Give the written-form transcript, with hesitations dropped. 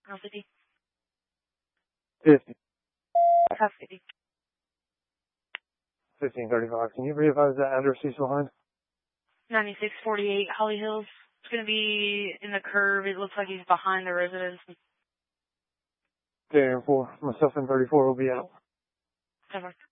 Around 50. 50. Half 50. 1535. Can you re-advise that address he's behind? 9648 Holly Hills. It's going to be in the curve. It looks like he's behind the residence. Day 4. Myself and 34 will be out. 10